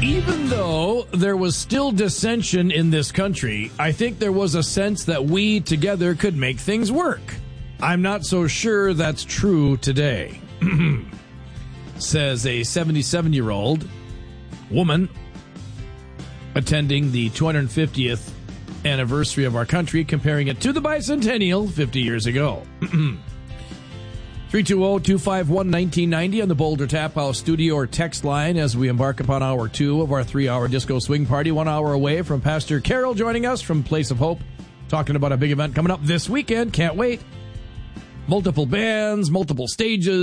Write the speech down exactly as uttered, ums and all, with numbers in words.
Even though there was still dissension in this country, I think there was a sense that we together could make things work. I'm not so sure that's true today, says a seventy-seven-year-old woman attending the two hundred fiftieth anniversary of our country, comparing it to the bicentennial fifty years ago. three two zero, two five one, one nine nine zero on the Boulder Tap House studio or text line as we embark upon hour two of our three-hour disco swing party, one hour away from Pastor Carol joining us from Place of Hope, talking about a big event coming up this weekend. Can't wait. Multiple bands, multiple stages.